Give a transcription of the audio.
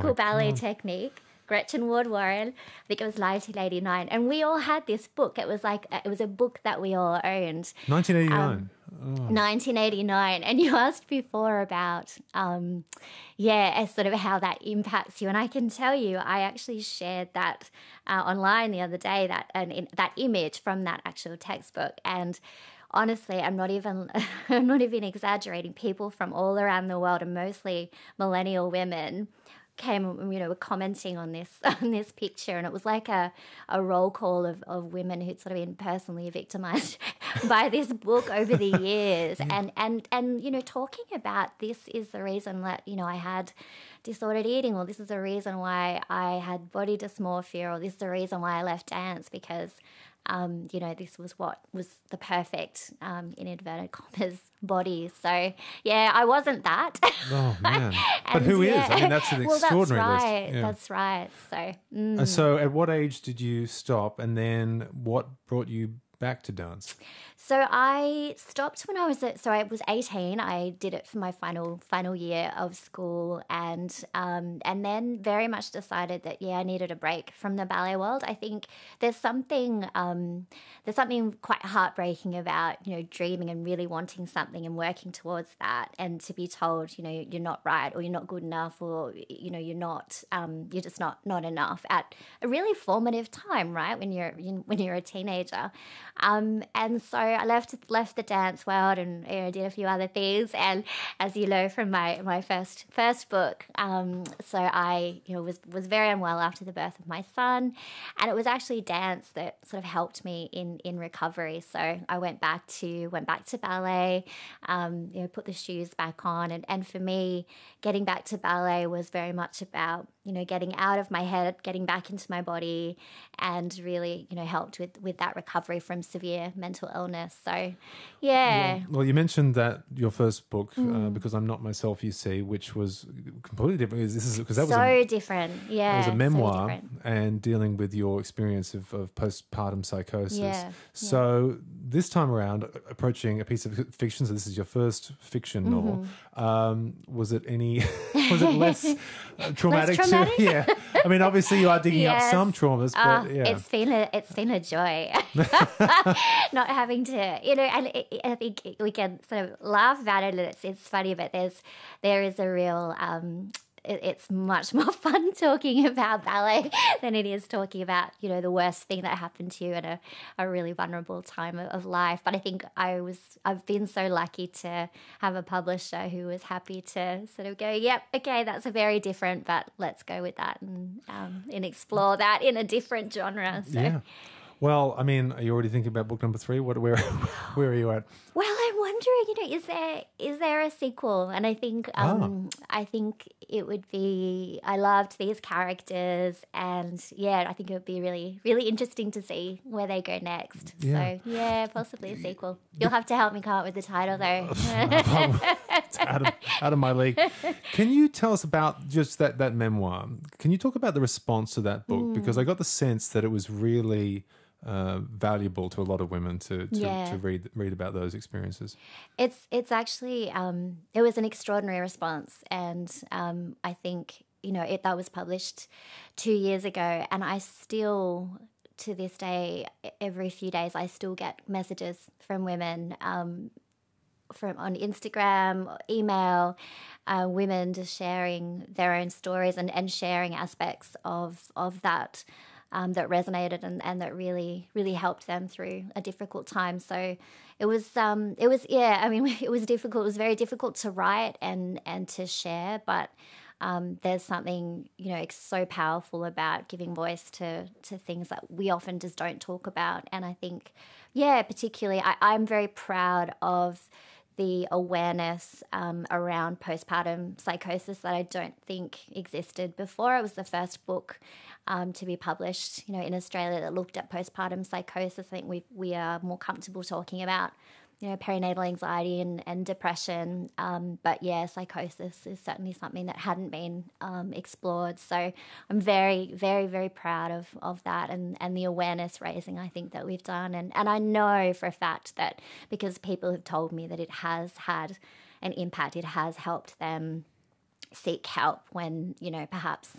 classical ballet God. technique. Gretchen Ward Warren. I think it was 1989, and we all had this book. It was a book that we all owned. 1989. 1989, and you asked before about sort of how that impacts you, and I can tell you I actually shared that online the other day, that image from that actual textbook. And honestly, I'm not even I'm not even exaggerating. People from all around the world, and mostly millennial women, were commenting on this on this picture, and it was like a roll call of women who'd sort of been personally victimized by this book over the years, and talking about this is the reason that I had disordered eating, or this is the reason why I had body dysmorphia, or this is the reason why I left dance, because this was what was the perfect, in inverted commas, body. So, yeah, I wasn't that. Oh, man. But who is? I mean, that's an extraordinary that's list. right. Yeah. That's right. So, And so at what age did you stop, and then what brought you back to dance? So I stopped when I was 18. I did it for my final year of school, and then very much decided that I needed a break from the ballet world. I think there's something quite heartbreaking about dreaming and really wanting something and working towards that, and to be told you're not right, or you're not good enough, or you're just not enough at a really formative time, right, when you're a teenager. And so I left the dance world and did a few other things. And as you know from my first book, so I was very unwell after the birth of my son, and it was actually dance that sort of helped me in recovery. So I went back to ballet, put the shoes back on, and for me, getting back to ballet was very much about getting out of my head, getting back into my body, and really helped with that recovery from severe mental illness. So, yeah. Well, you mentioned that your first book, Because I'm Not Myself, You See, which was completely different. Because that was different. Yeah, it was a memoir, so different. and dealing with your experience of postpartum psychosis. Yeah, So this time around, approaching a piece of fiction. So this is your first fiction novel. Was it less traumatic? Less traumatic? Yeah. I mean, obviously you are digging up some traumas, but yeah. It's been a joy not having to, and I think we can sort of laugh about it, and it's funny, but there is a real, it's much more fun talking about ballet than it is talking about, the worst thing that happened to you at a really vulnerable time of life. But I think I've been so lucky to have a publisher who was happy to sort of go, yep, okay, that's a very different, but let's go with that and explore that in a different genre. So. Yeah. Well, I mean, are you already thinking about book number 3? Where are you at? Well, I'm wondering, is there a sequel? And I think it would be. I loved these characters, and I think it would be really, really interesting to see where they go next. Yeah. So possibly a sequel. You'll have to help me come up with the title, though. It's out of my league. Can you tell us about just that memoir? Can you talk about the response to that book? Because I got the sense that it was really valuable to a lot of women to read about those experiences. It's actually it was an extraordinary response, and I think that was published 2 years ago, and I still, to this day, every few days, I still get messages from women from on Instagram, email, women just sharing their own stories and sharing aspects of that. That resonated and that really, really helped them through a difficult time. So it was it was difficult. It was very difficult to write and to share, but there's something, so powerful about giving voice to things that we often just don't talk about. And I think, particularly, I'm very proud of the awareness around postpartum psychosis that I don't think existed before. It was the first book to be published, in Australia that looked at postpartum psychosis. I think we are more comfortable talking about, perinatal anxiety and depression. But psychosis is certainly something that hadn't been explored. So I'm very, very, very proud of that and the awareness raising I think that we've done. And I know for a fact that because people have told me that it has had an impact, it has helped them seek help when, perhaps